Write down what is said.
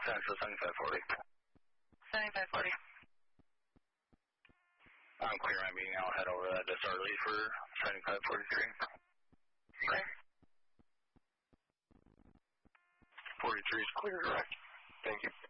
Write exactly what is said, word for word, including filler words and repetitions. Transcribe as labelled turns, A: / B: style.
A: Central seventy-five forty.
B: seventy-five forty.
A: I'm clear my meeting. I'll head over that to Starley for seventy-five forty-three.
B: Okay.
A: forty-three is clear, correct? Thank you.